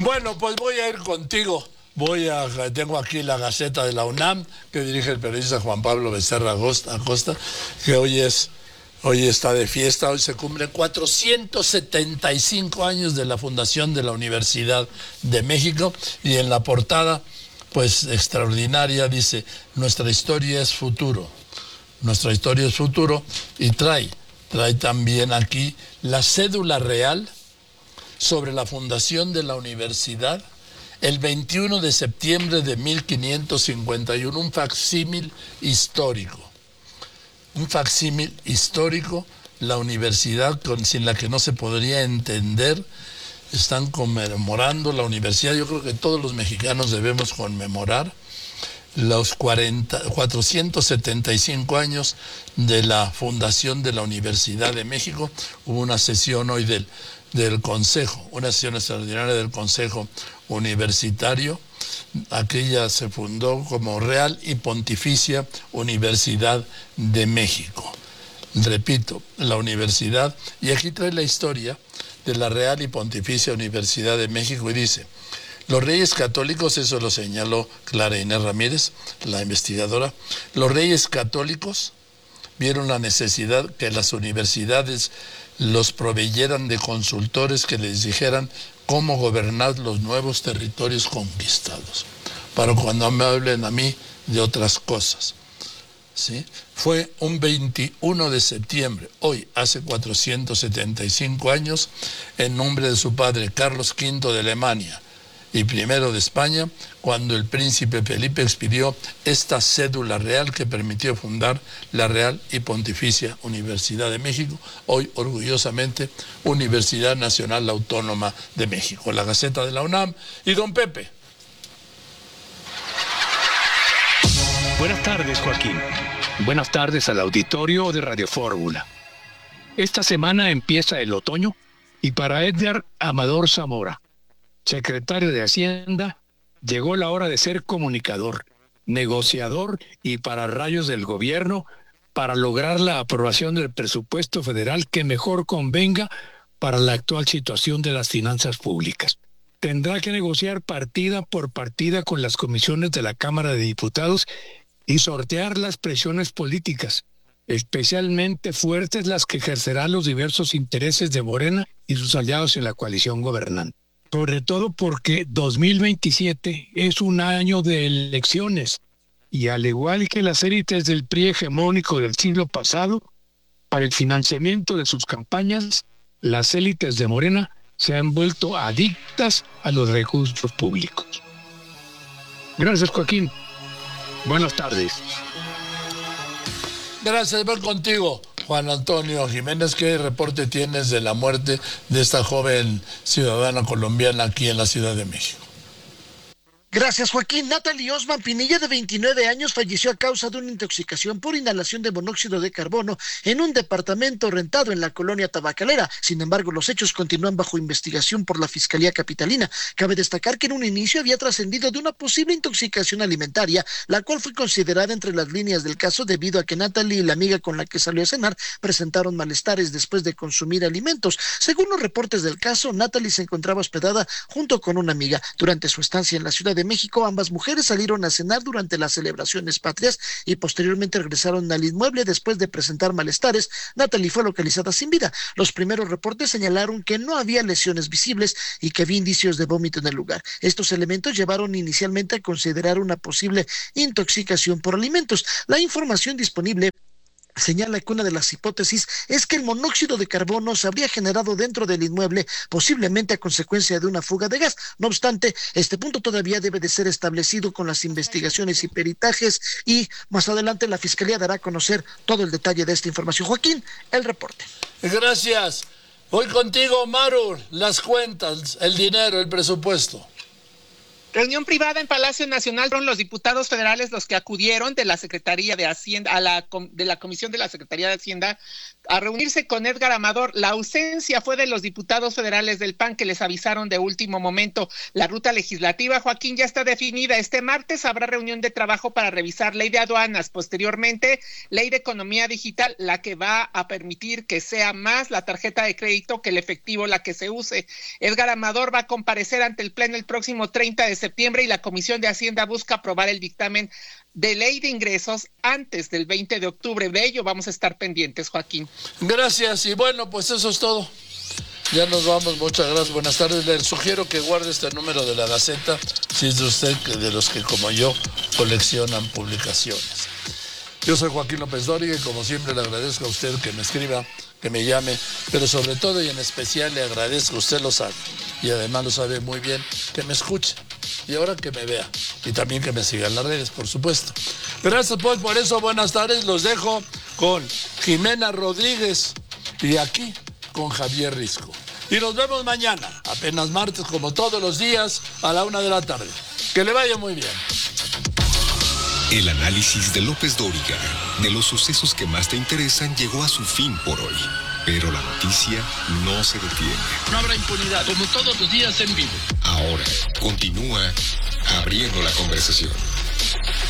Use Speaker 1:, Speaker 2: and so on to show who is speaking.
Speaker 1: Bueno, pues voy a ir contigo. Tengo aquí la Gaceta de la UNAM, que dirige el periodista Juan Pablo Becerra Acosta, que hoy está de fiesta. Hoy se cumplen 475 años de la fundación de la Universidad de México, y en la portada, pues extraordinaria, dice: nuestra historia es futuro. Nuestra historia es futuro, y trae también aquí la cédula real sobre la fundación de la universidad el 21 de septiembre de 1551, un facsímil histórico. La universidad sin la que no se podría entender. Están conmemorando la universidad. Yo creo que todos los mexicanos debemos conmemorar los 475 años de la fundación de la Universidad de México. Hubo una sesión hoy del Consejo, una sesión extraordinaria del Consejo Universitario. Aquella se fundó como Real y Pontificia Universidad de México. Repito, la universidad, y aquí trae la historia de la Real y Pontificia Universidad de México, y dice: los reyes católicos, eso lo señaló Clara Inés Ramírez, la investigadora, los reyes católicos vieron la necesidad que las universidades los proveyeran de consultores que les dijeran cómo gobernar los nuevos territorios conquistados, para cuando me hablen a mí de otras cosas. ¿Sí? Fue un 21 de septiembre, hoy hace 475 años, en nombre de su padre Carlos V de Alemania y primero de España, cuando el príncipe Felipe expidió esta cédula real que permitió fundar la Real y Pontificia Universidad de México, hoy orgullosamente Universidad Nacional Autónoma de México. La Gaceta de la UNAM y don Pepe.
Speaker 2: Buenas tardes, Joaquín. Buenas tardes al auditorio de Radio Fórmula. Esta semana empieza el otoño, y para Edgar Amador Zamora, secretario de Hacienda, llegó la hora de ser comunicador, negociador y pararrayos del gobierno para lograr la aprobación del presupuesto federal que mejor convenga para la actual situación de las finanzas públicas. Tendrá que negociar partida por partida con las comisiones de la Cámara de Diputados y sortear las presiones políticas, especialmente fuertes las que ejercerán los diversos intereses de Morena y sus aliados en la coalición gobernante. Sobre todo porque 2027 es un año de elecciones, y al igual que las élites del PRI hegemónico del siglo pasado, para el financiamiento de sus campañas, las élites de Morena se han vuelto adictas a los recursos públicos. Gracias, Joaquín. Buenas tardes.
Speaker 1: Gracias, voy contigo, Juan Antonio Jiménez. ¿Qué reporte tienes de la muerte de esta joven ciudadana colombiana aquí en la Ciudad de México?
Speaker 3: Gracias, Joaquín. Natalie Osman Pinilla, de 29 años, falleció a causa de una intoxicación por inhalación de monóxido de carbono en un departamento rentado en la colonia Tabacalera. Sin embargo, los hechos continúan bajo investigación por la Fiscalía Capitalina. Cabe destacar que en un inicio había trascendido de una posible intoxicación alimentaria, la cual fue considerada entre las líneas del caso debido a que Natalie y la amiga con la que salió a cenar presentaron malestares después de consumir alimentos. Según los reportes del caso, Natalie se encontraba hospedada junto con una amiga. Durante su estancia en la Ciudad de México, ambas mujeres salieron a cenar durante las celebraciones patrias y posteriormente regresaron al inmueble después de presentar malestares. Natalie fue localizada sin vida. Los primeros reportes señalaron que no había lesiones visibles y que había indicios de vómito en el lugar. Estos elementos llevaron inicialmente a considerar una posible intoxicación por alimentos. La información disponible señala que una de las hipótesis es que el monóxido de carbono se habría generado dentro del inmueble, posiblemente a consecuencia de una fuga de gas. No obstante, este punto todavía debe de ser establecido con las investigaciones y peritajes, y más adelante la Fiscalía dará a conocer todo el detalle de esta información. Joaquín, el reporte.
Speaker 1: Gracias. Voy contigo, Maru. Las cuentas, el dinero, el presupuesto.
Speaker 4: Reunión privada en Palacio Nacional. Fueron los diputados federales los que acudieron de la Secretaría de Hacienda, de la Comisión de la Secretaría de Hacienda, a reunirse con Edgar Amador. La ausencia fue de los diputados federales del PAN que les avisaron de último momento. La ruta legislativa, Joaquín, ya está definida. Este martes habrá reunión de trabajo para revisar ley de aduanas, posteriormente ley de economía digital, la que va a permitir que sea más la tarjeta de crédito que el efectivo la que se use. Edgar Amador va a comparecer ante el Pleno el próximo 30 de septiembre y la Comisión de Hacienda busca aprobar el dictamen de ley de ingresos antes del 20 de octubre. De ello vamos a estar pendientes, Joaquín.
Speaker 1: Gracias, y bueno, pues eso es todo. Ya nos vamos, muchas gracias, buenas tardes. Les sugiero que guarde este número de la Gaceta, si es de usted de los que como yo coleccionan publicaciones. Yo soy Joaquín López Dóriga y como siempre le agradezco a usted que me escriba, que me llame, pero sobre todo y en especial le agradezco, usted lo sabe, y además lo sabe muy bien, que me escuche. Y ahora que me vea. Y también que me siga en las redes, por supuesto. Gracias pues por eso. Buenas tardes. Los dejo con Jimena Rodríguez y aquí con Javier Risco. Y nos vemos mañana, apenas martes, como todos los días, a la 1 de la tarde. Que le vaya muy bien.
Speaker 5: El análisis de López Dóriga de los sucesos que más te interesan llegó a su fin por hoy. Pero la noticia no se detiene.
Speaker 1: No habrá impunidad, como todos los días en vivo.
Speaker 5: Ahora continúa abriendo la conversación.